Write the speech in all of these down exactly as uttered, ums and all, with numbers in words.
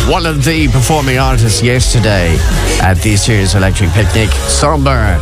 one of the performing artists yesterday at this year's Electric Picnic, Somber,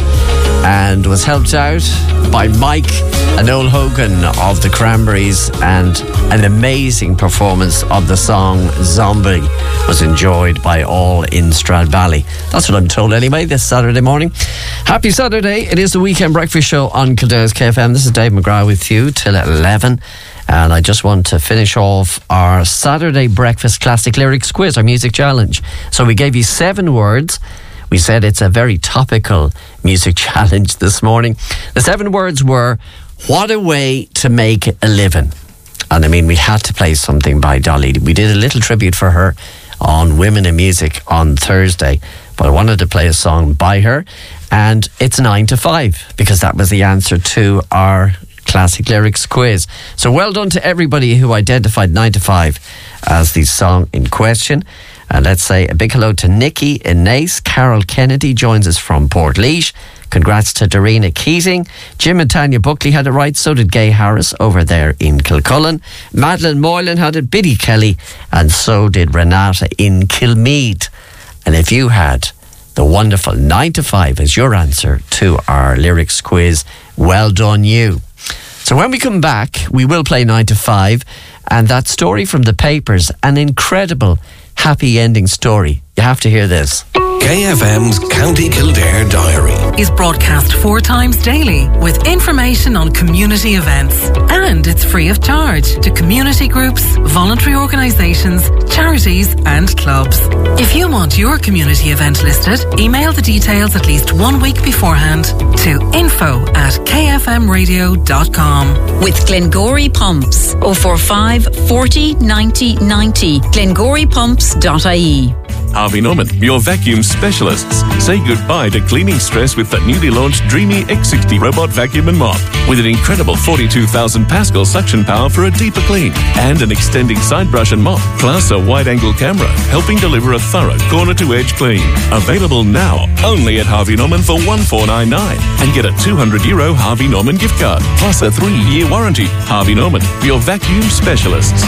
and was helped out by Mike and Noel Hogan of the Cranberries, and an amazing performance of the song Zombie was enjoyed by all in Stradbally. That's what I'm told anyway, this Saturday morning. Happy Saturday. It is the Weekend Breakfast Show on Kildare's K F M. This is Dave McGrath with you till eleven. And I just want to finish off our Saturday Breakfast Classic Lyrics Quiz, our music challenge. So we gave you seven words. We said it's a very topical music challenge this morning. The seven words were, what a way to make a living. And I mean, we had to play something by Dolly. We did a little tribute for her on Women in Music on Thursday, but I wanted to play a song by her, and it's nine to five, because that was the answer to our Classic Lyrics Quiz. So well done to everybody who identified nine to five as the song in question. And let's say a big hello to Nikki in Naas. Carol Kennedy joins us from Portlaoise. Congrats to Dorina Keating. Jim and Tanya Buckley had it right. So did Gay Harris over there in Kilcullen. Madeline Moylan had it. Biddy Kelly. And so did Renata in Kilmead. And if you had the wonderful nine to five as your answer to our lyrics quiz, well done you. So when we come back, we will play nine to five, and that story from the papers, an incredible happy ending story. You have to hear this. K F M's County Kildare Diary is broadcast four times daily with information on community events, and it's free of charge to community groups, voluntary organisations, charities and clubs. If you want your community event listed, email the details at least one week beforehand to info at k f m radio dot com. With Glengory Pumps, oh four five, forty, ninety, ninety, glengory pumps dot I E. Harvey Norman, your vacuum specialists. Say goodbye to cleaning stress with the newly launched Dreamy X sixty Robot Vacuum and Mop, with an incredible forty-two thousand Pascal suction power for a deeper clean, and an extending side brush and mop, plus a wide-angle camera, helping deliver a thorough corner-to-edge clean. Available now only at Harvey Norman for one four nine nine, and get a two hundred euro Harvey Norman gift card, plus a three-year warranty. Harvey Norman, your vacuum specialists.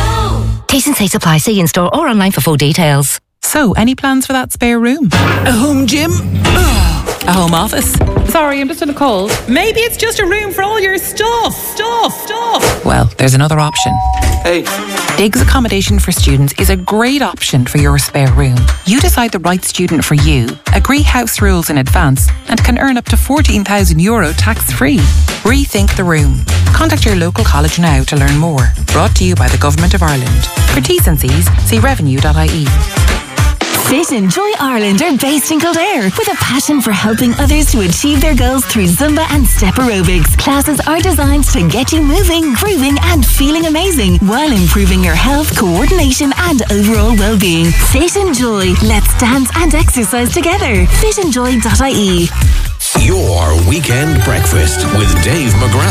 T's and C's apply. See in-store or online for full details. So, any plans for that spare room? A home gym? A home office? Sorry, I'm just in a cold. Maybe it's just a room for all your stuff. Stuff, stuff. Well, there's another option. Hey. Diggs Accommodation for Students is a great option for your spare room. You decide the right student for you, agree house rules in advance, and can earn up to fourteen thousand euro tax-free. Rethink the room. Contact your local college now to learn more. Brought to you by the Government of Ireland. For T's and C's, see revenue dot I E. Fit and Joy Ireland are based in Kildare with a passion for helping others to achieve their goals through Zumba and Step Aerobics. Classes are designed to get you moving, grooving and feeling amazing while improving your health, coordination and overall well-being. Fit and Joy. Let's dance and exercise together. fit and joy dot I E. Your Weekend Breakfast with Dave McGrath.